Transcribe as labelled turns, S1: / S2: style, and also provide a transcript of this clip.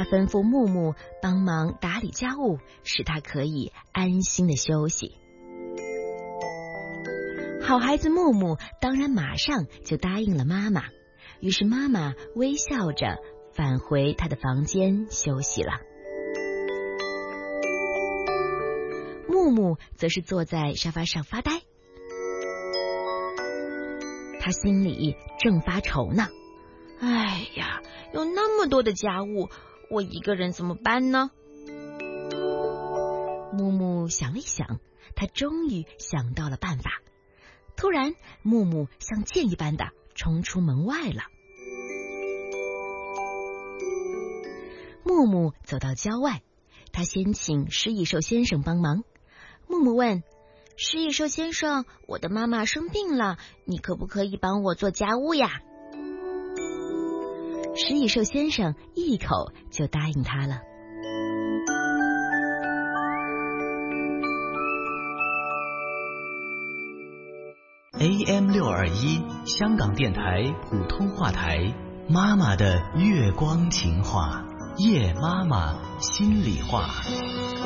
S1: 他吩咐木木帮忙打理家务，使他可以安心的休息。好孩子木木当然马上就答应了妈妈，于是妈妈微笑着返回她的房间休息了。木木则是坐在沙发上发呆，他心里正发愁呢。哎呀，有那么多的家务，我一个人怎么办呢？木木想了一想，他终于想到了办法。突然，木木像箭一般的冲出门外了。木木走到郊外，他先请施益寿先生帮忙。木木问：施益寿先生，我的妈妈生病了，你可不可以帮我做家务呀？施益寿先生一口就答应他了。
S2: AM621香港电台普通话台，妈妈的月光情话，夜妈妈心里话。